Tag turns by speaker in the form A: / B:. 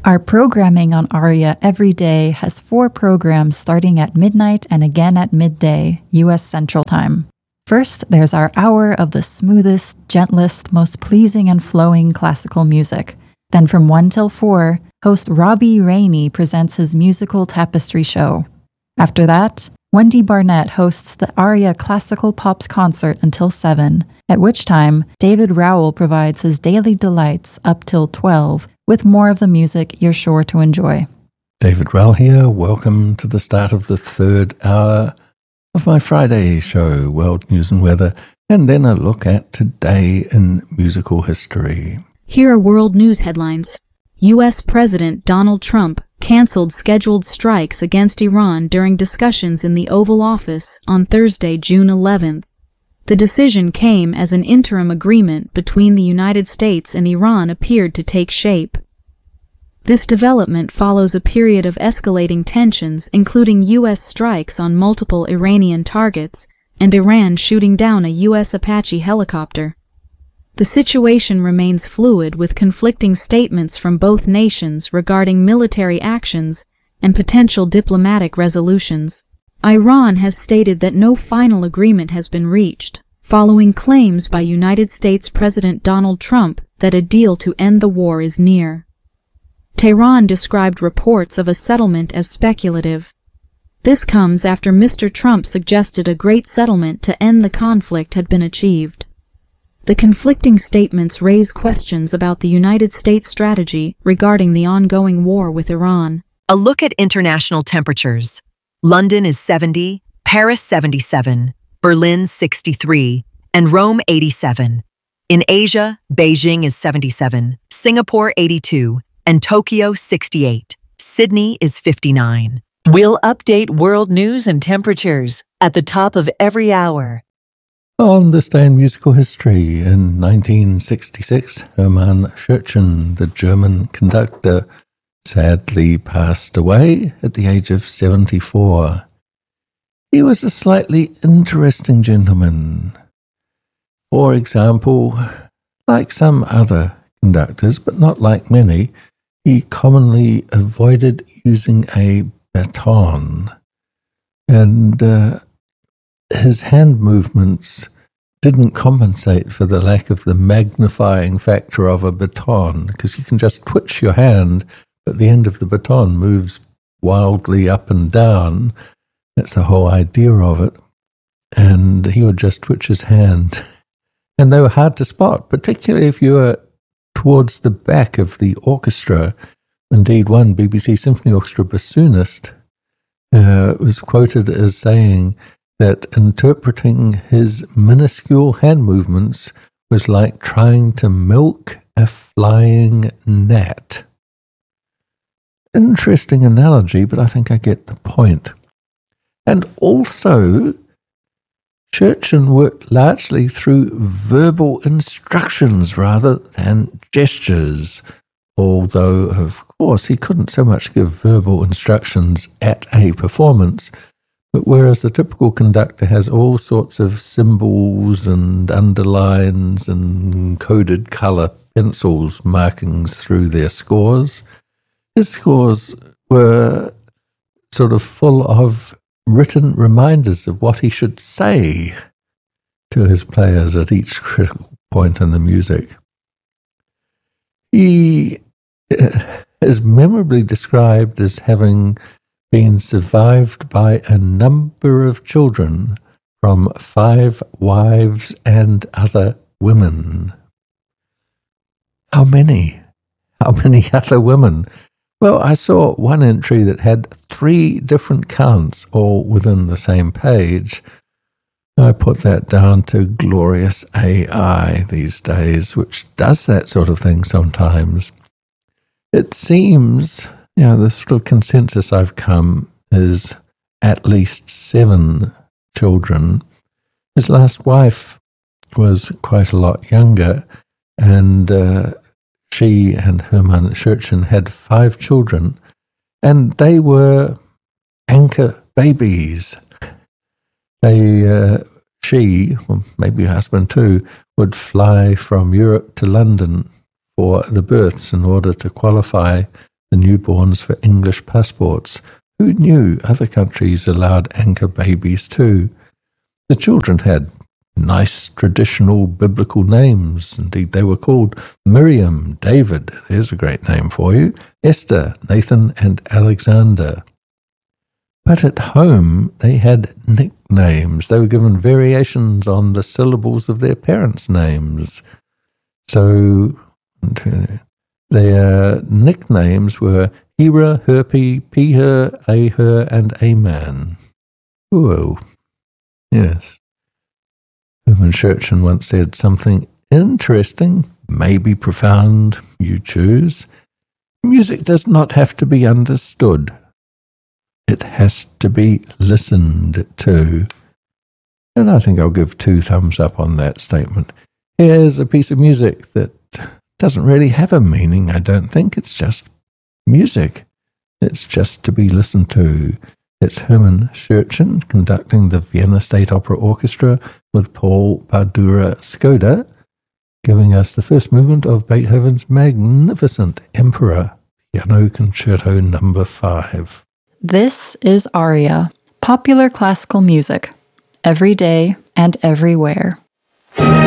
A: Our programming on ARIA every day has 4 programs starting at midnight and again at midday, U.S. Central Time. First, there's our hour of the smoothest, gentlest, most pleasing and flowing classical music. Then from 1 till 4, host Robbie Rainey presents his musical tapestry show. After that, Wendy Barnett hosts the ARIA Classical Pops concert until 7, at which time David Rowell provides his daily delights up till 12, with more of the music you're sure to enjoy.
B: David Rowell here. Welcome to the start of the 3rd hour of my Friday show, World News and Weather, and then a look at today in musical history.
C: Here are world news headlines. U.S. President Donald Trump canceled scheduled strikes against Iran during discussions in the Oval Office on Thursday, June 11th. The decision came as an interim agreement between the United States and Iran appeared to take shape. This development follows a period of escalating tensions, including U.S. strikes on multiple Iranian targets and Iran shooting down a U.S. Apache helicopter. The situation remains fluid, with conflicting statements from both nations regarding military actions and potential diplomatic resolutions. Iran has stated that no final agreement has been reached, following claims by United States President Donald Trump that a deal to end the war is near. Tehran described reports of a settlement as speculative. This comes after Mr. Trump suggested a great settlement to end the conflict had been achieved. The conflicting statements raise questions about the United States strategy regarding the ongoing war with Iran.
D: A look at international temperatures. London is 70, Paris 77, Berlin 63, and Rome 87. In Asia, Beijing is 77, Singapore 82, and Tokyo 68. Sydney is 59.
E: We'll update world news and temperatures at the top of every hour.
B: On this day in musical history, in 1966, Hermann Scherchen, the German conductor, sadly passed away at the age of 74. He was a slightly interesting gentleman. For example, like some other conductors, but not like many, he commonly avoided using a baton, and his hand movements didn't compensate for the lack of the magnifying factor of a baton, because you can just twitch your hand, but the end of the baton moves wildly up and down. That's the whole idea of it. And he would just twitch his hand. And they were hard to spot, particularly if you were towards the back of the orchestra. Indeed, one BBC Symphony Orchestra bassoonist was quoted as saying that interpreting his minuscule hand movements was like trying to milk a flying gnat. Interesting analogy, but I think I get the point. And also, Scherchen worked largely through verbal instructions rather than gestures, although, of course, he couldn't so much give verbal instructions at a performance, but whereas the typical conductor has all sorts of symbols and underlines and coded colour pencils markings through their scores, his scores were sort of full of written reminders of what he should say to his players at each critical point in the music. He is memorably described as having been survived by a number of children from 5 wives and other women. How many? How many other women? Well, I saw one entry that had 3 different counts, all within the same page. I put that down to glorious AI these days, which does that sort of thing sometimes. It seems, the sort of consensus I've come is at least 7 children. His last wife was quite a lot younger, and she and Hermann Scherchen had 5 children, and they were anchor babies. She, or maybe her husband too, would fly from Europe to London for the births in order to qualify the newborns for English passports. Who knew other countries allowed anchor babies too? The children had nice traditional biblical names. Indeed, they were called Miriam, David, there's a great name for you, Esther, Nathan, and Alexander. But at home, they had nicknames. They were given variations on the syllables of their parents' names. So their nicknames were Hera, Herpy, Peher, Aher, and Aman. Whoa. Yes. Herman Churchen once said something interesting, maybe profound, you choose. Music does not have to be understood. It has to be listened to. And I think I'll give 2 thumbs up on that statement. Here's a piece of music that doesn't really have a meaning, I don't think. It's just music. It's just to be listened to. It's Herman Churchen conducting the Vienna State Opera Orchestra with Paul Bardura Skoda, giving us the first movement of Beethoven's magnificent Emperor Piano Concerto No. 5.
A: This is Aria, popular classical music, every day and everywhere.